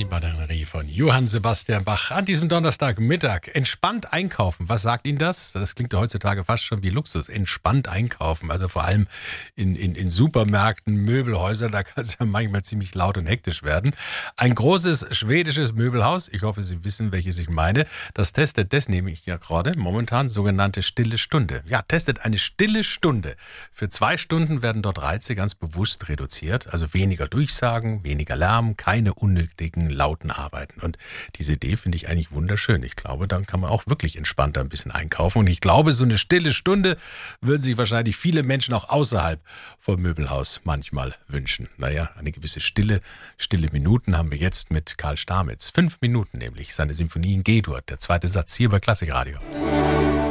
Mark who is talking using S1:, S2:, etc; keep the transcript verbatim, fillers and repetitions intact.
S1: Mini-Batterie von Johann Sebastian Bach an diesem Donnerstagmittag. Entspannt einkaufen, was sagt Ihnen das? Das klingt ja heutzutage fast schon wie Luxus. Entspannt einkaufen, also vor allem in, in, in Supermärkten, Möbelhäusern, da kann es ja manchmal ziemlich laut und hektisch werden. Ein großes schwedisches Möbelhaus, ich hoffe, Sie wissen, welches ich meine, das testet, das nehme ich ja gerade, momentan sogenannte stille Stunde. Ja, testet eine stille Stunde. Für zwei Stunden werden dort Reize ganz bewusst reduziert, also weniger Durchsagen, weniger Lärm, keine unnötigen lauten Arbeiten. Und diese Idee finde ich eigentlich wunderschön. Ich glaube, dann kann man auch wirklich entspannter ein bisschen einkaufen. Und ich glaube, so eine stille Stunde würden sich wahrscheinlich viele Menschen auch außerhalb vom Möbelhaus manchmal wünschen. Naja, eine gewisse Stille, stille Minuten haben wir jetzt mit Karl Stamitz. Fünf Minuten nämlich, seine Symphonie in G-Dur. Der zweite Satz hier bei Klassikradio.